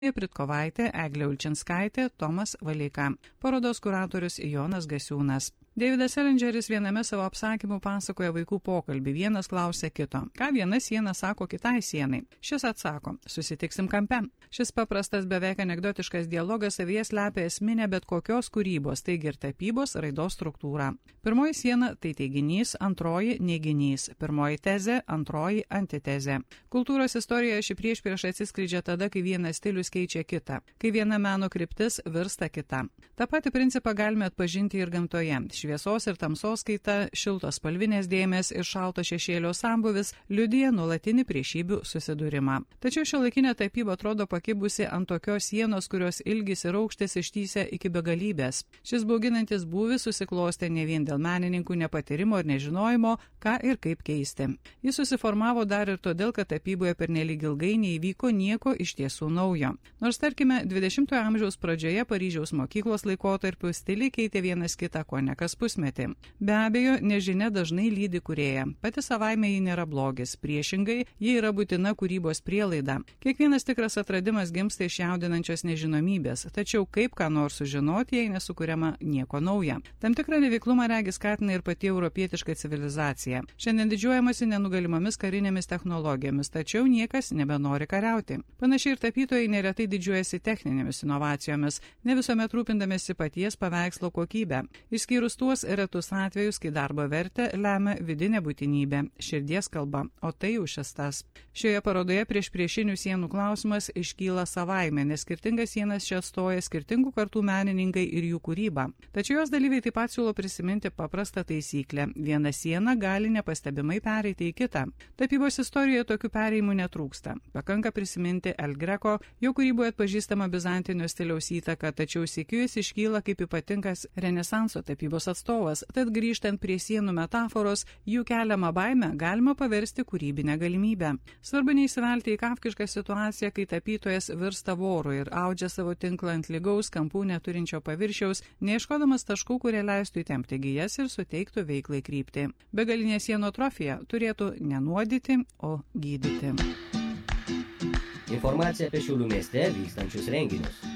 Pritkovaitė, Eglė Ulčinskaitė, Tomas Valeika. Parodos kuratorius Jonas Gasiūnas. Davidas Selingeris viename savo apsakymų pasakoja vaikų pokalbį. Vienas klausia kito, ką viena siena sako kitai sienai. Šis atsako, susitiksim kampe. Šis paprastas beveik anekdotiškas dialogas savyje slepia esminę bet kokios kūrybos, taigi ir tapybos raidos struktūrą. Pirmoji siena tai teiginys, antroji neiginys, pirmoji tezė, antroji antitezė. Kultūros istorijoje ši priešprieša atsiskleidžia tada, kai vienas stilius keičia kitą, kai viena meno kryptis virsta kita. Ta pati principą galime atpažinti ir gamtoje. Šviesos ir tamsos kaita, šiltos spalvinės dėmės ir šalto šešėlio sambuvis liudija nuolatinį priešybių susidūrimą. Tačiau šiuolaikinė tapyba atrodo pakibusi ant tokios sienos, kurios ilgis ir aukštis ištįsia iki begalybės. Šis bauginantis būvis susiklostė ne vien dėl menininkų nepatyrimo ir nežinojimo, ką ir kaip keisti. Jis susiformavo dar ir todėl, kad tapyboje pernelyg ilgai neįvyko nieko iš tiesų naujo. Nors tarkime, 20-ojo amžiaus pradžioje Paryžiaus mokyklos laikotarpiu stiliai keitė vienas kitą ko ne kas pusmetį. Be abejo, nežinia dažnai lydi kūrėją. Pati savaime ji nėra blogis. Priešingai, ji yra būtina kūrybos prielaida. Kiekvienas tikras atradimas gimsta iš jaudinančios nežinomybės. Tačiau kaip ką nors sužinoti, jei nesukuriama nieko nauja. Tam tikrą neveiklumą regis skatina ir pati europietiška civilizacija. Šiandien didžiuojamasi nenugalimomis karinėmis technologijomis, tačiau niekas nebenori kariauti. Panašiai ir tapytojai neretai didžiuojasi techninėmis inovacijomis, ne visuomet rūpindamėsi paties paveikslo kokybę. Išskyrus tuos retus atvejus, kai darbo vertę lemia vidinė būtinybė, širdies kalba, o tai jau šis tas. Šioje parodoje priešinių sienų klausimas iškyla savaime, nes skirtingas sienas čia atstoja skirtingų kartų menininkai ir jų kūryba. Tačiau jos dalyviai taip pat siūlo prisiminti paprastą taisyklę. Viena siena gali nepastebimai pereiti į kitą. Tapybos istorijoje tokių perėjimų netrūksta. Pakanka prisiminti El Greco, jo kūryboje atpažįstama bizantinio stiliaus įtaka, tačiau sykiu jis iškyla kaip ypatingas renesanso tapybos atstovas, tad grįžtant prie sienų metaforos, jų keliamą baimę galima paversti kūrybinę galimybę. Svarbu neįsivelti į kafkišką situaciją, kai tapytojas virsta voru ir audžia savo tinklą ant lygaus kampų neturinčio paviršiaus, neieškodamas taškų, kurie leistų įtempti gijas ir suteiktų veiklai kryptį. Begalinė sienų atrofija turėtų nenuodyti, o gydyti. Informacija apie Šiaulių mieste vykstančius renginius.